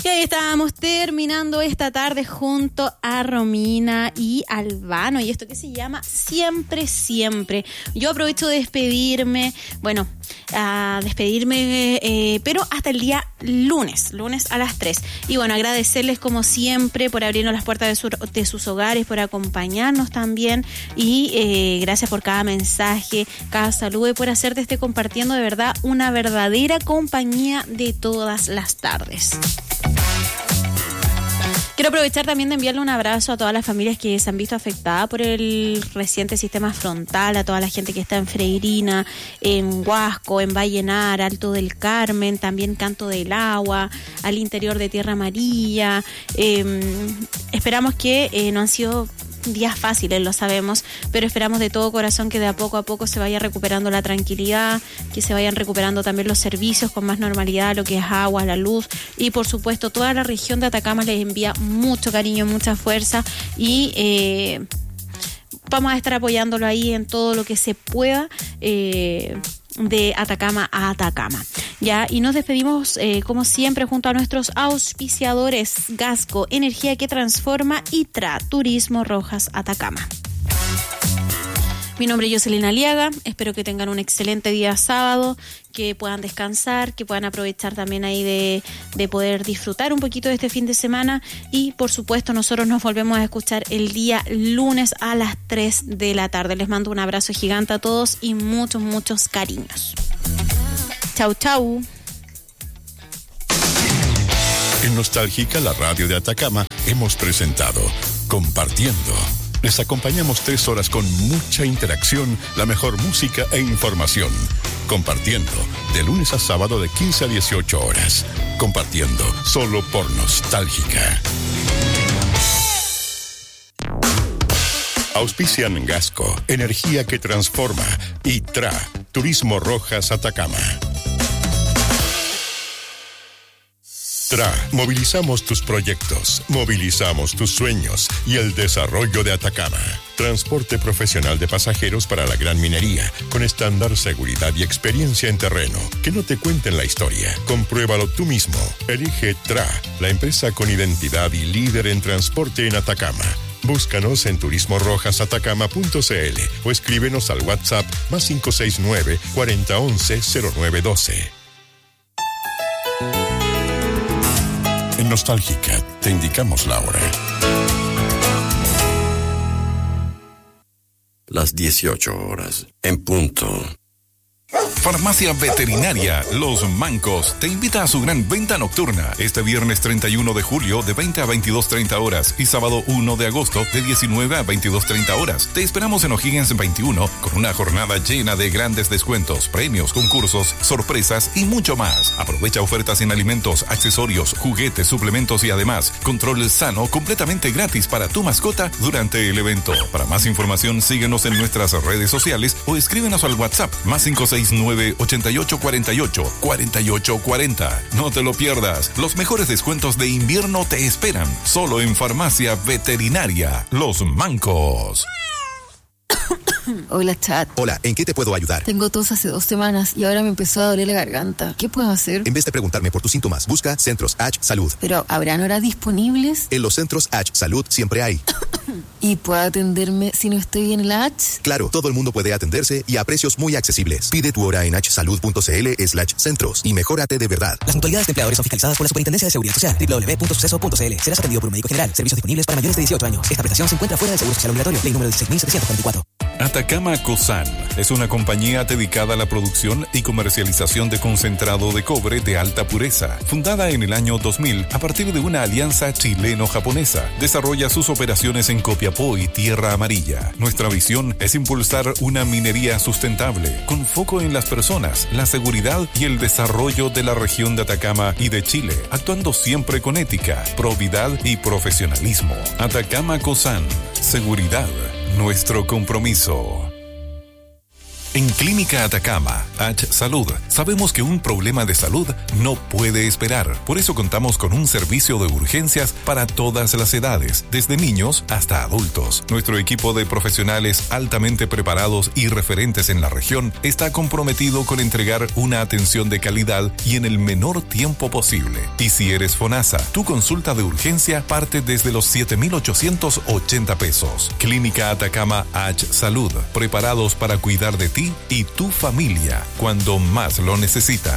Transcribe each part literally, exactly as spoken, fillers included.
Y ahí estábamos terminando esta tarde junto a Romina y Albano. Y esto que se llama Siempre, Siempre. Yo aprovecho de despedirme, bueno, a despedirme, eh, pero hasta el día lunes, lunes a las tres. Y bueno, agradecerles como siempre por abrirnos las puertas de, su, de sus hogares, por acompañarnos también. Y eh, gracias por cada mensaje, cada saludo y por hacer de este Compartiendo de verdad una verdadera compañía de todas las tardes. Quiero aprovechar también de enviarle un abrazo a todas las familias que se han visto afectadas por el reciente sistema frontal, a toda la gente que está en Freirina, en Huasco, en Vallenar, Alto del Carmen, también Canto del Agua, al interior de Tierra Amarilla. Eh, esperamos que eh, no han sido días fáciles, lo sabemos, pero esperamos de todo corazón que de a poco a poco se vaya recuperando la tranquilidad, que se vayan recuperando también los servicios con más normalidad, lo que es agua, la luz, y por supuesto toda la región de Atacama les envía mucho cariño, mucha fuerza y eh, vamos a estar apoyándolo ahí en todo lo que se pueda eh, de Atacama a Atacama. Ya, y nos despedimos eh, como siempre junto a nuestros auspiciadores Gasco, energía que transforma, y T R A, Turismo Rojas Atacama. Mi nombre es Jocelyn Aliaga, espero que tengan un excelente día sábado, que puedan descansar, que puedan aprovechar también ahí de, de poder disfrutar un poquito de este fin de semana y por supuesto nosotros nos volvemos a escuchar el día lunes a las tres de la tarde. Les mando un abrazo gigante a todos y muchos, muchos cariños. Chau, chau. En Nostálgica, la radio de Atacama, hemos presentado Compartiendo. Les acompañamos tres horas con mucha interacción, la mejor música e información. Compartiendo, de lunes a sábado de quince a dieciocho horas. Compartiendo, solo por Nostálgica. Auspician Gasco, energía que transforma, y T R A, Turismo Rojas Atacama. T R A, movilizamos tus proyectos, movilizamos tus sueños y el desarrollo de Atacama. Transporte profesional de pasajeros para la gran minería, con estándar, seguridad y experiencia en terreno. Que no te cuenten la historia, compruébalo tú mismo. Elige T R A, la empresa con identidad y líder en transporte en Atacama. Búscanos en turismo rojas atacama punto c l o escríbenos al WhatsApp más cinco seis nueve, cuarenta once, cero nueve doce. En Nostálgica te indicamos la hora. Las dieciocho horas, en punto. Farmacia Veterinaria Los Mancos te invita a su gran venta nocturna este viernes treinta y uno de julio de veinte a veintidós treinta horas y sábado uno de agosto de diecinueve a veintidós treinta horas. Te esperamos en O'Higgins veintiuno con una jornada llena de grandes descuentos, premios, concursos, sorpresas y mucho más. Aprovecha ofertas en alimentos, accesorios, juguetes, suplementos y además control sano completamente gratis para tu mascota durante el evento. Para más información síguenos en nuestras redes sociales o escríbenos al WhatsApp más cinco seis nueve, ochenta y ocho cuarenta y ocho, cuarenta y ocho cuarenta. No te lo pierdas. Los mejores descuentos de invierno te esperan solo en Farmacia Veterinaria Los Mancos. Hola, chat. Hola, ¿en qué te puedo ayudar? Tengo tos hace dos semanas y ahora me empezó a doler la garganta. ¿Qué puedo hacer? En vez de preguntarme por tus síntomas, busca Centros H Salud. ¿Pero habrán horas disponibles? En los Centros H Salud siempre hay. ¿Y puedo atenderme si no estoy en la H? Claro, todo el mundo puede atenderse y a precios muy accesibles. Pide tu hora en hsalud.cl slash centros y mejórate de verdad. Las mutualidades de empleadores son fiscalizadas por la Superintendencia de Seguridad Social. doble u doble u doble u punto suceso punto c l. Serás atendido por un médico general. Servicios disponibles para mayores de dieciocho años. Esta prestación se encuentra fuera del Seguro Social Obligatorio. Ley número dieciséis mil setecientos cuarenta y cuatro. Atacama Cosan es una compañía dedicada a la producción y comercialización de concentrado de cobre de alta pureza. Fundada en el año dos mil a partir de una alianza chileno-japonesa, desarrolla sus operaciones en Copiapó y Tierra Amarilla. Nuestra visión es impulsar una minería sustentable, con foco en las personas, la seguridad y el desarrollo de la región de Atacama y de Chile, actuando siempre con ética, probidad y profesionalismo. Atacama Cosan, seguridad, nuestro compromiso. En Clínica Atacama, H Salud, sabemos que un problema de salud no puede esperar. Por eso contamos con un servicio de urgencias para todas las edades, desde niños hasta adultos. Nuestro equipo de profesionales altamente preparados y referentes en la región está comprometido con entregar una atención de calidad y en el menor tiempo posible. Y si eres FONASA, tu consulta de urgencia parte desde los siete mil ochocientos ochenta pesos. Clínica Atacama H Salud, preparados para cuidar de ti y tu familia cuando más lo necesitan.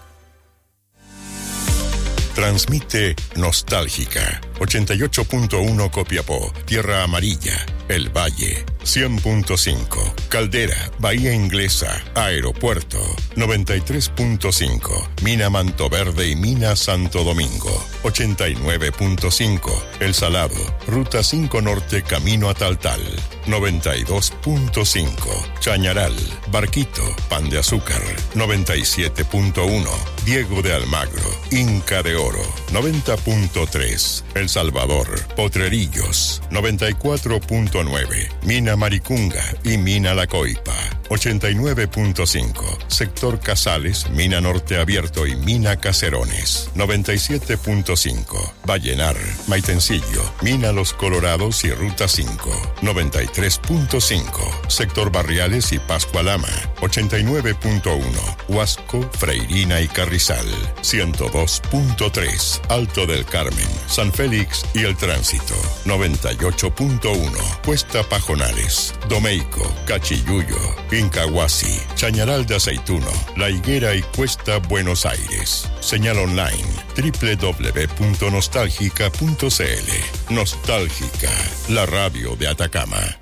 Transmite Nostálgica, ochenta y ocho punto uno Copiapó, Tierra Amarilla, El Valle, cien punto cinco, Caldera, Bahía Inglesa, Aeropuerto, noventa y tres punto cinco, Mina Manto Verde y Mina Santo Domingo, ochenta y nueve punto cinco, El Salado, Ruta cinco Norte, Camino a Taltal, noventa y dos punto cinco, Chañaral, Barquito, Pan de Azúcar, noventa y siete punto uno, Diego de Almagro, Inca de Oro, noventa punto tres, El Salvador, Potrerillos, noventa y cuatro punto nueve, Mina Maricunga y Mina La Coipa, ochenta y nueve punto cinco, Sector Casales, Mina Norte Abierto y Mina Caserones, noventa y siete punto cinco, Vallenar, Maitencillo, Mina Los Colorados y Ruta cinco, noventa y tres punto cinco, Sector Barriales y Pascualama, ochenta y nueve punto uno, Huasco, Freirina y Carrizal, ciento dos punto tres, Alto del Carmen, San Félix y El Tránsito, noventa y ocho punto uno, Cuesta Pajonales, Domeico, Cachiyuyo, Incahuasi, Chañaral de Aceituno, La Higuera y Cuesta Buenos Aires. Señal online doble u doble u doble u punto nostálgica punto c l. Nostálgica, la radio de Atacama.